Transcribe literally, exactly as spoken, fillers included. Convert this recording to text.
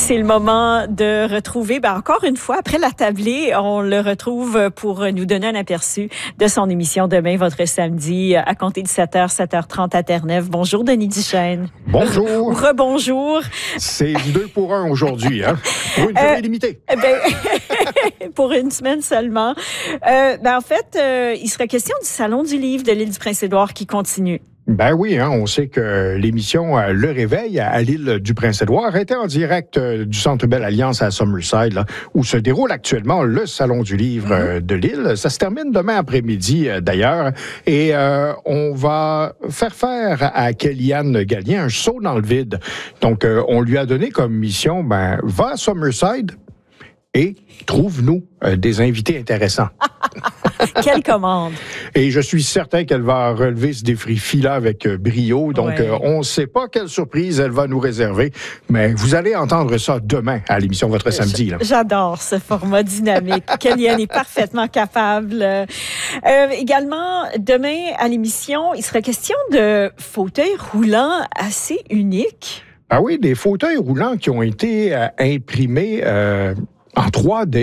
C'est le moment de retrouver, ben encore une fois, après la tablée, on le retrouve pour nous donner un aperçu de son émission demain, votre samedi, à compter de sept heures, sept heures trente à Terre-Neuve. Bonjour, Denis Duchesne. Bonjour. Rebonjour. C'est deux pour un aujourd'hui, hein? Pour une durée euh, limitée. Ben, pour une semaine seulement. Euh, ben en fait, euh, il serait question du Salon du livre de l'île du Prince-Édouard qui continue. Ben oui, hein, on sait que l'émission euh, Le Réveil à, à l'île du Prince-Édouard était en direct euh, du Centre Belle Alliance à Summerside, là, où se déroule actuellement le Salon du livre euh, de l'île. Ça se termine demain après-midi, euh, d'ailleurs, et euh, on va faire faire à Kellyanne Gallien un saut dans le vide. Donc, euh, on lui a donné comme mission, ben, va à Summerside et trouve-nous euh, des invités intéressants. Quelle commande! Et je suis certain qu'elle va relever ce défi-là avec brio. Donc, ouais. euh, on ne sait pas quelle surprise elle va nous réserver, mais vous allez entendre ça demain à l'émission Votre Samedi. Là. J'adore ce format dynamique. Kellyanne est parfaitement capable. Euh, également, demain à l'émission, il sera question de fauteuils roulants assez uniques. Ah oui, des fauteuils roulants qui ont été euh, imprimés euh, en trois D.